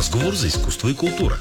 Разговор за изкуство и култура.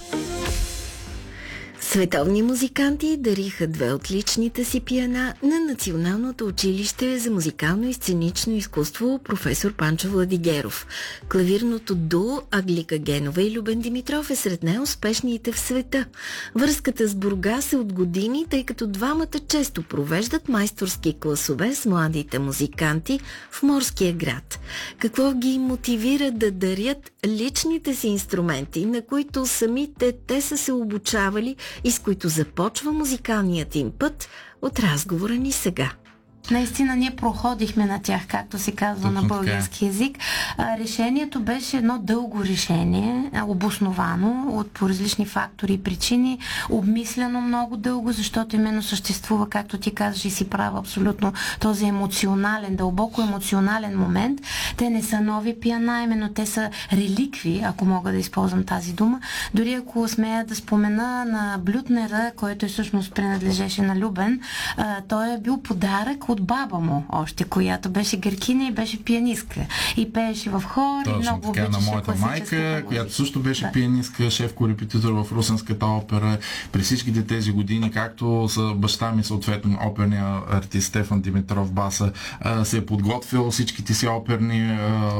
Световни музиканти дариха 2 от личните си пиана на Националното училище за музикално и сценично изкуство професор Панчо Владигеров. Клавирното дуо Аглика Генова и Любен Димитров е сред най-успешните в света. Връзката с Бургас е от години, тъй като двамата често провеждат майсторски класове с младите музиканти в морския град. Какво ги мотивира да дарят личните си инструменти, на които самите те са се обучавали и с които започва музикалният им път, от разговора ни сега. Наистина ние проходихме на тях, както се казва на български език. Решението беше едно дълго решение, обосновано по различни фактори и причини, обмислено много дълго, защото именно съществува, както ти казваш и си права абсолютно, този емоционален, дълбоко емоционален момент. Те не са нови пиана, именно те са реликви, ако мога да използвам тази дума. Дори ако смея да спомена на Блютнера, който всъщност принадлежеше на Любен, той е бил подарък от баба му още, която беше гъркиня и беше пианистка. И пееше в хор. Точно, и много така, на моята майка, която също беше пианистка, шеф-корепетитор в Русенската опера. През всичките тези години, както са баща ми, съответно оперния артист Стефан Димитров Баса, се е подготвил всичките си оперни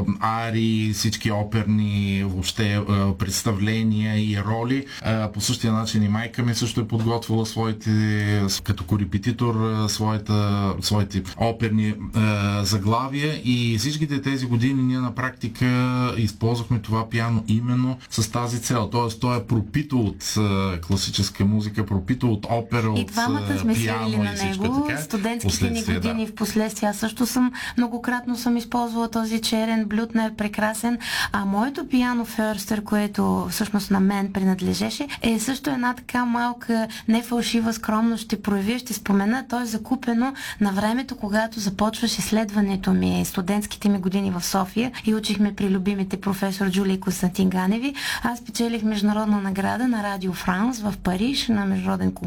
ари, всички оперни въобще представления и роли. По същия начин и майка ми също е подготвила своите, като корепетитор, своите оперни заглавия, и всичките тези години ние на практика използвахме това пиано именно с тази цел. Тоест, то е пропито от класическа музика, пропито от опера, от двамата сме пиано на него. Студентските ни години в последствие. Аз също многократно съм използвала този черен Блютнер, прекрасен. А моето пиано Фърстър, което всъщност на мен принадлежеше, е също една така малка, нефалшива скромност ще проявя, ще спомена. То е закупено на времето, когато започваше изследването ми, студентските ми години в София и учихме при любимите професор Джулия и Константин Ганеви. Аз печелих международна награда на Радио Франс в Париж на международен